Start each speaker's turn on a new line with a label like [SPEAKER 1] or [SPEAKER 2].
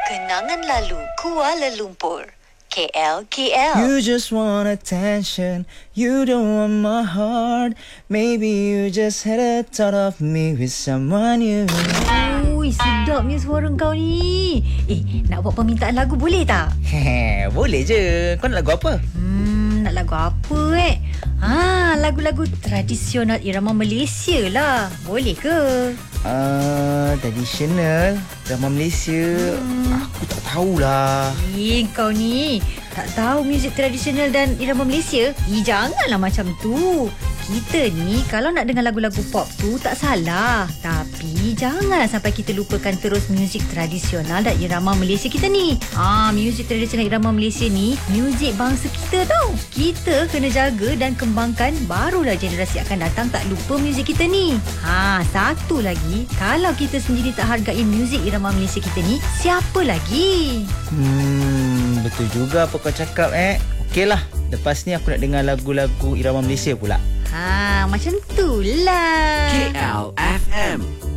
[SPEAKER 1] Kenangan lalu Kuala Lumpur, KL, KL.
[SPEAKER 2] You just want attention, you don't want my heart. Maybe you just had a thought of me with someone new.
[SPEAKER 3] Ui, sedapnya suara kau ni. Nak buat permintaan lagu boleh tak?
[SPEAKER 2] Boleh je. Kau nak lagu apa?
[SPEAKER 3] Nak lagu apa lagu-lagu tradisional irama Malaysia lah. Boleh ke?
[SPEAKER 2] Tradisional drama Malaysia. Aku tak tahulah.
[SPEAKER 3] Kau ni tak tahu muzik tradisional dan irama Malaysia? Janganlah macam tu. Kita ni kalau nak dengar lagu-lagu pop tu tak salah. Tapi janganlah sampai kita lupakan terus muzik tradisional dan irama Malaysia kita ni. Muzik tradisional irama Malaysia ni muzik bangsa kita tau. Kita kena jaga dan kembangkan, barulah generasi akan datang tak lupa muzik kita ni. Satu lagi, kalau kita sendiri tak hargai muzik irama Malaysia kita ni, siapa lagi?
[SPEAKER 2] Betul juga apa kau cakap. Okeylah, lepas ni aku nak dengar lagu-lagu irama Malaysia pula.
[SPEAKER 3] Macam tu lah.
[SPEAKER 4] KL FM